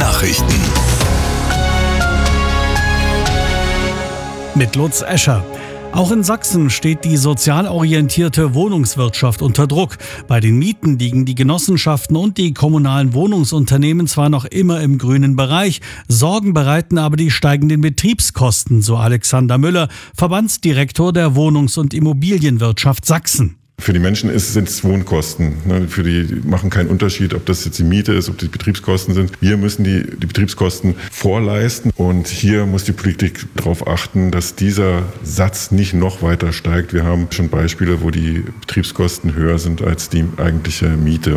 Nachrichten. Mit Lutz Escher. Auch in Sachsen steht die sozial orientierte Wohnungswirtschaft unter Druck. Bei den Mieten liegen die Genossenschaften und die kommunalen Wohnungsunternehmen zwar noch immer im grünen Bereich, Sorgen bereiten aber die steigenden Betriebskosten, so Alexander Müller, Verbandsdirektor der Wohnungs- und Immobilienwirtschaft Sachsen. Für die Menschen sind es Wohnkosten. Für die machen keinen Unterschied, ob das jetzt die Miete ist, ob die Betriebskosten sind. Wir müssen die Betriebskosten vorleisten und hier muss die Politik darauf achten, dass dieser Satz nicht noch weiter steigt. Wir haben schon Beispiele, wo die Betriebskosten höher sind als die eigentliche Miete.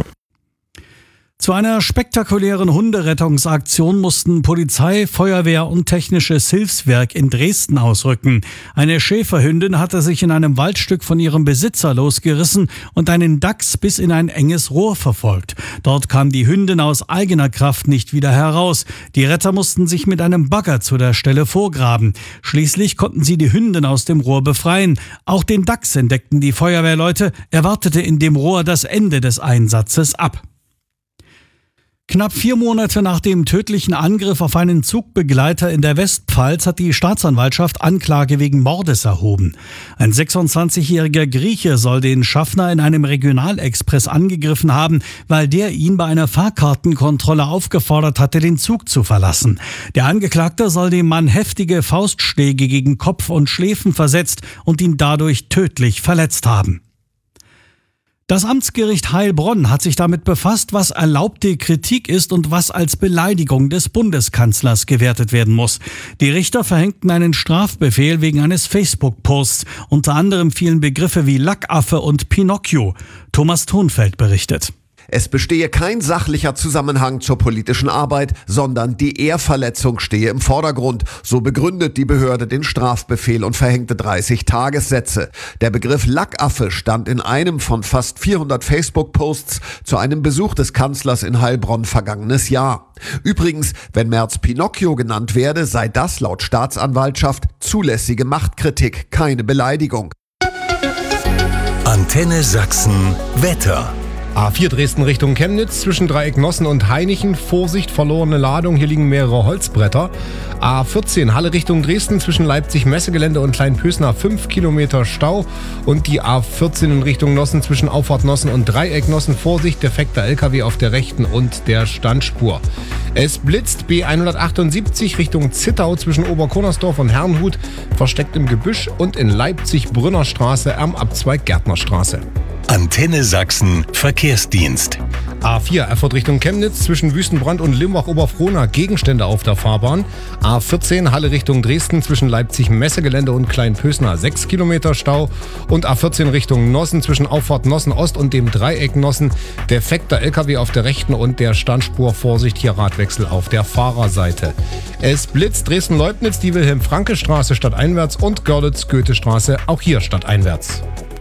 Zu einer spektakulären Hunderettungsaktion mussten Polizei, Feuerwehr und technisches Hilfswerk in Dresden ausrücken. Eine Schäferhündin hatte sich in einem Waldstück von ihrem Besitzer losgerissen und einen Dachs bis in ein enges Rohr verfolgt. Dort kam die Hündin aus eigener Kraft nicht wieder heraus. Die Retter mussten sich mit einem Bagger zu der Stelle vorgraben. Schließlich konnten sie die Hündin aus dem Rohr befreien. Auch den Dachs entdeckten die Feuerwehrleute. Er wartete in dem Rohr das Ende des Einsatzes ab. Knapp 4 Monate nach dem tödlichen Angriff auf einen Zugbegleiter in der Westpfalz hat die Staatsanwaltschaft Anklage wegen Mordes erhoben. Ein 26-jähriger Grieche soll den Schaffner in einem Regionalexpress angegriffen haben, weil der ihn bei einer Fahrkartenkontrolle aufgefordert hatte, den Zug zu verlassen. Der Angeklagte soll dem Mann heftige Faustschläge gegen Kopf und Schläfen versetzt und ihn dadurch tödlich verletzt haben. Das Amtsgericht Heilbronn hat sich damit befasst, was erlaubte Kritik ist und was als Beleidigung des Bundeskanzlers gewertet werden muss. Die Richter verhängten einen Strafbefehl wegen eines Facebook-Posts. Unter anderem fielen Begriffe wie Lackaffe und Pinocchio. Thomas Thonfeld berichtet. Es bestehe kein sachlicher Zusammenhang zur politischen Arbeit, sondern die Ehrverletzung stehe im Vordergrund. So begründet die Behörde den Strafbefehl und verhängte 30 Tagessätze. Der Begriff Lackaffe stand in einem von fast 400 Facebook-Posts zu einem Besuch des Kanzlers in Heilbronn vergangenes Jahr. Übrigens, wenn Merz Pinocchio genannt werde, sei das laut Staatsanwaltschaft zulässige Machtkritik, keine Beleidigung. Antenne Sachsen Wetter. A4 Dresden Richtung Chemnitz zwischen Dreieck Nossen und Hainichen. Vorsicht, verlorene Ladung. Hier liegen mehrere Holzbretter. A14 Halle Richtung Dresden zwischen Leipzig Messegelände und Kleinpösner 5 Kilometer Stau. Und die A14 in Richtung Nossen zwischen Auffahrt Nossen und Dreieck Nossen. Vorsicht, defekter LKW auf der rechten und der Standspur. Es blitzt. B178 Richtung Zittau zwischen Oberkonersdorf und Herrnhut. Versteckt im Gebüsch und in Leipzig Brünnerstraße am Abzweig Gärtnerstraße. Antenne Sachsen Verkehrsdienst. A4 Erfurt Richtung Chemnitz zwischen Wüstenbrand und Limbach-Oberfrohna Gegenstände auf der Fahrbahn. A14 Halle Richtung Dresden zwischen Leipzig Messegelände und Kleinpösner 6 Kilometer Stau. Und A14 Richtung Nossen zwischen Auffahrt Nossen Ost und dem Dreieck Nossen. Defekter LKW auf der rechten und der Standspur. Vorsicht, hier Radwechsel auf der Fahrerseite. Es blitzt Dresden-Leubnitz, die Wilhelm-Franke-Straße stadteinwärts und Görlitz-Goethe-Straße auch hier stadteinwärts.